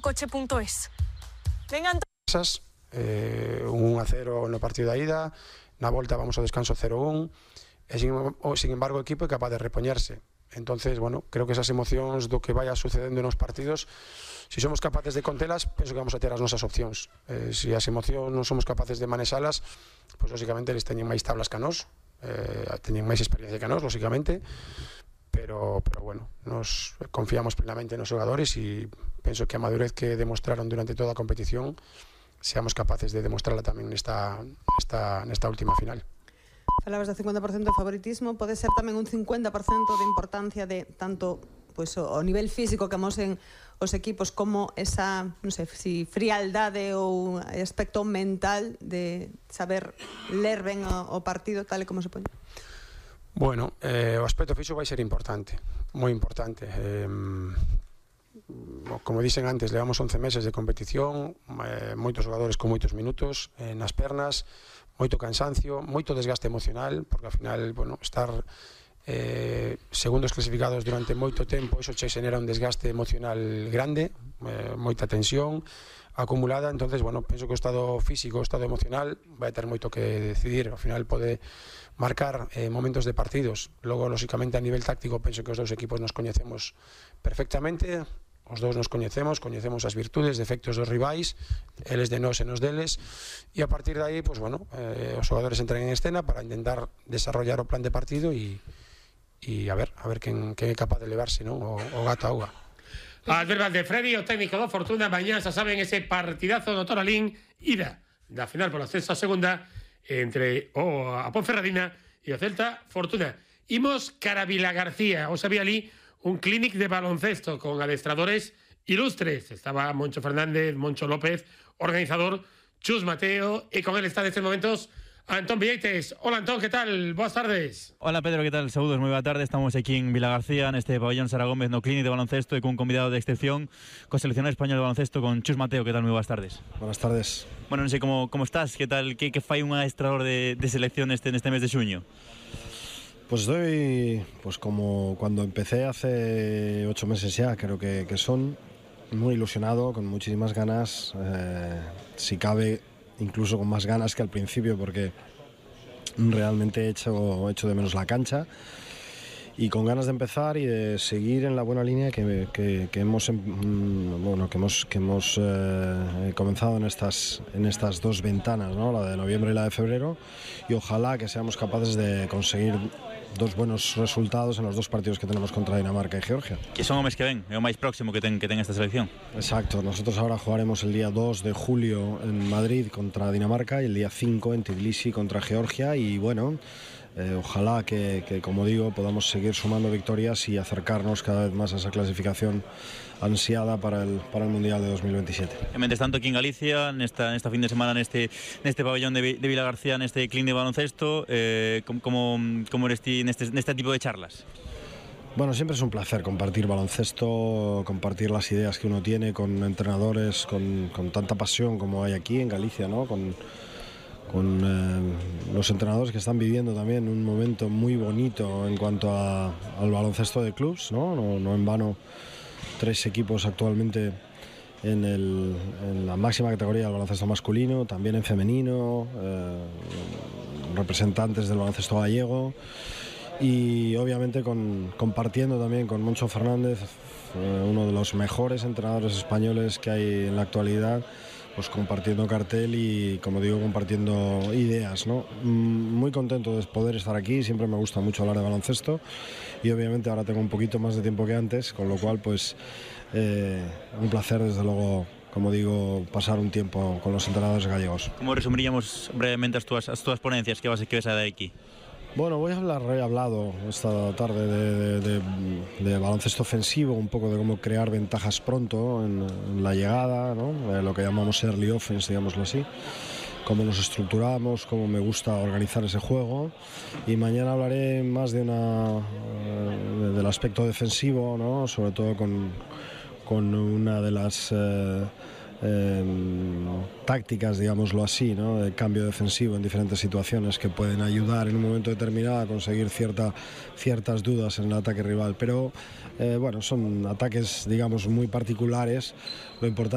coche.es. Vengan un 1-0 no partido da ida, na volta vamos ao descanso 0-1, e sin embargo o equipo é capaz de repoñerse. Entonces, bueno, creo que esas emocións do que vaya sucedendo nos partidos, si somos capaces de contelas, penso que vamos a ter as nosas opcións. Si as emocións non somos capaces de manexalas, pois lógicamente eles teñen máis tablas que a nós, teñen máis experiencia que a nós, lógicamente, pero bueno, nos confiamos plenamente nos xogadores e penso que a madurez que demostraron durante toda a competición seamos capaces de demostrarla tamén nesta última final. Falabas do 50% de favoritismo, pode ser tamén un 50% de importancia de tanto pois o nivel físico que amosen os equipos como esa, non sei, si frialdade ou aspecto mental de saber ler ben o partido tal e como se pone. Bueno, o aspecto físico vai ser importante, moi importante. Como dixen antes, levamos 11 meses de competición, moitos xogadores con moitos minutos nas pernas, moito cansancio, moito desgaste emocional, porque ao final, bueno, estar segundos clasificados durante moito tempo, iso che xenera un desgaste emocional grande, moita tensión acumulada. Entonces, bueno, penso que o estado físico, o estado emocional vai ter moito que decidir, ao final pode marcar momentos de partidos. Logo, lógicamente, a nivel táctico, penso que os dous equipos nos coñecemos perfectamente. Os dous nos coñecemos as virtudes, defectos dos rivais, eles de nós e nos deles, e a partir de aí, pues, bueno, os xogadores entran en escena para intentar desarrollar o plan de partido e a ver quen é capaz de levarse, non, o gato a auga. Albert Valdefredi, o técnico do Fortuna, mañá xa saben ese partidazo do Toralín, ida da final por ascenso a segunda entre a Ponferradina e o Celta Fortuna. Imos cara a Vilagarcía, os había ali un clínic de baloncesto con adestradores ilustres. Estaba Moncho Fernández, Moncho López, organizador Chus Mateo, e con él está nestes momentos Antón Villeites. Hola Antón, ¿qué tal? Boas tardes. Hola Pedro, ¿qué tal? Saúdos, moi boa tarde. Estamos aquí en Vilagarcía, neste pabellón Sara Gómez, no clínic de baloncesto, e cun convidado de excepción, co seleccionado español de baloncesto, con Chus Mateo. ¿Qué tal? Moi boas tardes. Buenas tardes. Bueno, non sei como estás, ¿qué tal? Que fai un adestrador de selección neste mes de xuño? Pues como cuando empecé hace 8 meses ya, creo que son, muy ilusionado, con muchísimas ganas, si cabe incluso con más ganas que al principio, porque realmente he hecho de menos la cancha, y con ganas de empezar y de seguir en la buena línea que hemos comenzado en estas dos ventanas, ¿no? La de noviembre y la de febrero, y ojalá que seamos capaces de conseguir dos buenos resultados en los dos partidos que tenemos contra Dinamarca y Georgia. Que son o mes que ven, é o máis próximo que ten esta selección. Exacto, nosotros ahora jugaremos el día 2 de julio en Madrid contra Dinamarca y el día 5 en Tbilisi contra Georgia, y bueno, ojalá que, como digo, podamos seguir sumando victorias y acercarnos cada vez más a esa clasificación ansiada para el Mundial de 2027. E mentres tanto, aquí en Galicia, nesta fin de semana, neste pabellón de Vilagarcía, neste clínic de baloncesto, como eres ti neste tipo de charlas? Bueno, siempre es un placer compartir baloncesto, compartir las ideas que uno tiene con entrenadores con tanta pasión como hay aquí en Galicia, ¿no? Con los entrenadores que están viviendo también un momento muy bonito en cuanto al baloncesto de clubs, ¿no? No en vano, 3 equipos actualmente en la máxima categoría del baloncesto masculino, también en femenino, representantes del baloncesto gallego, y obviamente compartiendo también con Moncho Fernández, uno de los mejores entrenadores españoles que hay en la actualidad, pues compartiendo cartel y, como digo, compartiendo ideas, ¿no? Muy contento de poder estar aquí, siempre me gusta mucho hablar de baloncesto, y obviamente ahora tengo un poquito más de tiempo que antes, con lo cual pues un placer, desde luego, como digo, pasar un tiempo con los entrenadores gallegos. ¿Cómo resumiríamos brevemente as túas ponencias que vas a dar aquí? Bueno, he hablado esta tarde de baloncesto ofensivo, un poco de cómo crear ventajas pronto en la llegada, ¿no? Lo que llamamos early offense, digámoslo así, cómo nos estructuramos, cómo me gusta organizar ese juego, y mañana hablaré más del aspecto defensivo, ¿no? Sobre todo con una de las tácticas, digámoslo así, ¿no? De cambio defensivo en diferentes situaciones que pueden ayudar en un momento determinado a conseguir ciertas dudas en el ataque rival, pero bueno, son ataques, digamos, muy particulares. Lo importante